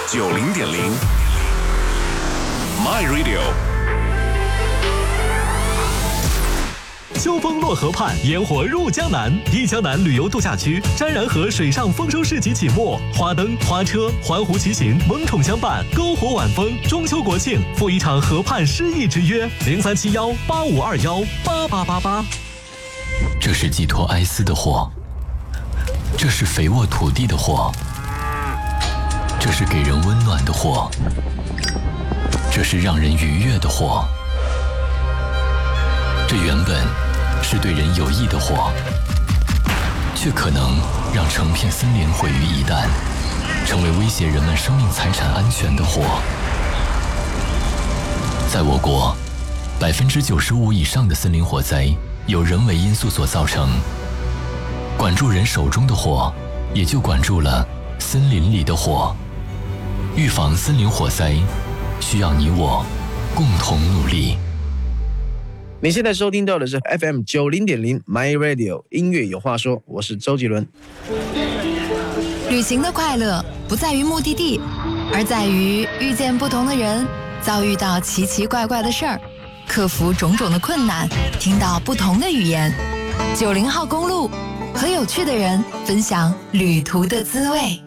90.0 My Radio。 秋风落河畔，烟火入江南。忆江南旅游度假区沾然河水上丰收市集启幕，花灯、花车、环湖骑行萌宠相伴，篝火晚风。中秋国庆赴一场河畔诗意之约，037185218888。 这是寄托哀思的火，这是肥沃土地的火，这是给人温暖的火，这是让人愉悦的火。这原本是对人有益的火，却可能让成片森林毁于一旦，成为威胁人们生命财产安全的火。在我国，95%以上的森林火灾由人为因素所造成。管住人手中的火，也就管住了森林里的火。预防森林火灾，需要你我共同努力。 你现在收听到的是 FM 90.0 My Radio 音乐有话说，我是周杰伦。 旅行的快乐不在于目的地，而在于遇见不同的人，遭遇到奇奇怪怪的事儿，克服种种的困难，听到不同的语言。90号公路，和有趣的人分享旅途的滋味。